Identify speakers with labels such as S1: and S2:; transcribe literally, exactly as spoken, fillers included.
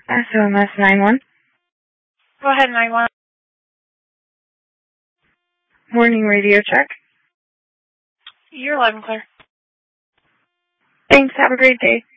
S1: S O M S nine one.
S2: Go ahead, nine one.
S1: Morning radio check.
S2: You're live and clear.
S1: Thanks. Have a great day.